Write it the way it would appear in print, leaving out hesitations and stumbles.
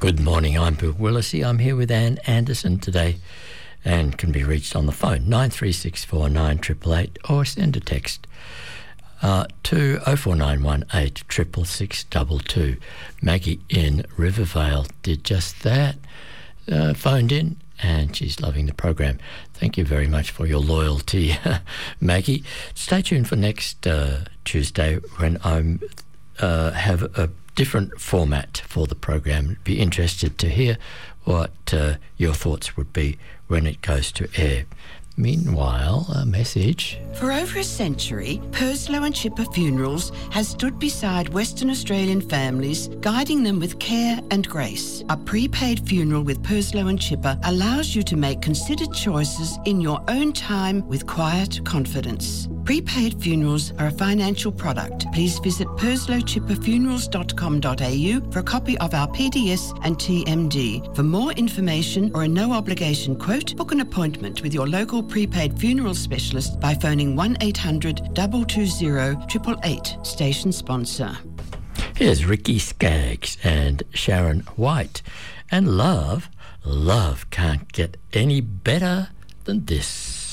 Good morning, I'm Bill Willisey. I'm here with Anne Anderson today and can be reached on the phone 9364 9888 or send a text to 04918 66622. Maggie in Rivervale did just that, phoned in, and she's loving the program. Thank you very much for your loyalty, Maggie. Stay tuned for next Tuesday when I have a different format for the program. Be interested to hear what your thoughts would be when it goes to air. Meanwhile, a message. For over a century, Purslow and Chipper Funerals has stood beside Western Australian families, guiding them with care and grace. A prepaid funeral with Purslow and Chipper allows you to make considered choices in your own time with quiet confidence. Prepaid funerals are a financial product. Please visit perslowchipperfunerals.com.au for a copy of our PDS and TMD. For more information or a no-obligation quote, book an appointment with your local prepaid funeral specialist by phoning 1800 220 888. Station sponsor. Here's Ricky Skaggs and Sharon White. And love can't get any better than this.